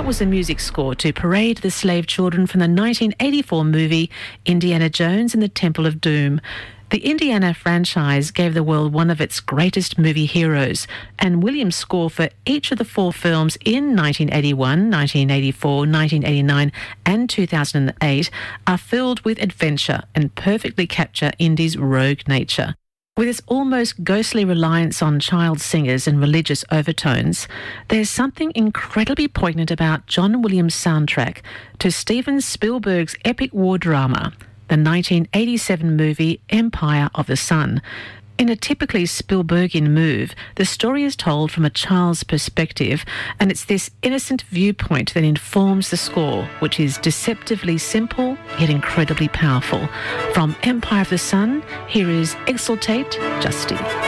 was the music score to Parade the Slave Children from the 1984 movie Indiana Jones and the Temple of Doom. The Indiana franchise gave the world one of its greatest movie heroes, and Williams' score for each of the 4 films in 1981, 1984, 1989 and 2008 are filled with adventure and perfectly capture Indy's rogue nature. With its almost ghostly reliance on child singers and religious overtones, there's something incredibly poignant about John Williams' soundtrack to Steven Spielberg's epic war drama, the 1987 movie Empire of the Sun. In a typically Spielbergian move, the story is told from a child's perspective, and it's this innocent viewpoint that informs the score, which is deceptively simple yet incredibly powerful. From Empire of the Sun, here is Exultate Justy.